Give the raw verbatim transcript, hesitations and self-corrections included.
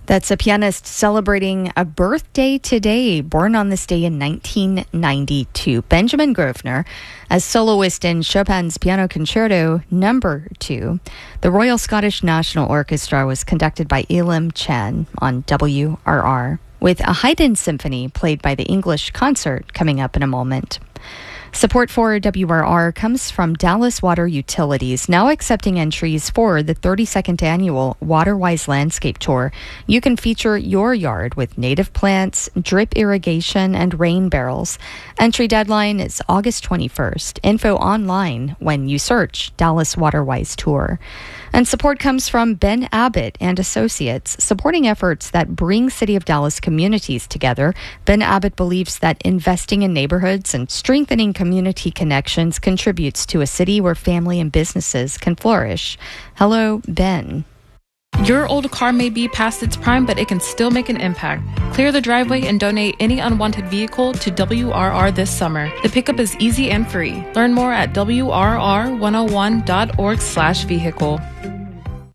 That's a pianist celebrating a birthday today, born on this day in nineteen ninety-two. Benjamin Grosvenor, as soloist in Chopin's Piano Concerto Number two. The Royal Scottish National Orchestra was conducted by Elim Chan on W R R, with a Haydn Symphony played by the English Concert coming up in a moment. Support for W R R comes from Dallas Water Utilities, now accepting entries for the thirty-second annual Waterwise Landscape Tour. You can feature your yard with native plants, drip irrigation, and rain barrels. Entry deadline is August twenty-first. Info online when you search Dallas Waterwise Tour. And support comes from Ben Abbott and Associates, supporting efforts that bring City of Dallas communities together. Ben Abbott believes that investing in neighborhoods and strengthening community connections contributes to a city where family and businesses can flourish. Hello, Ben. Your old car may be past its prime, but it can still make an impact. Clear the driveway and donate any unwanted vehicle to W R R this summer. The pickup is easy and free. Learn more at W R R one oh one dot org slash vehicle.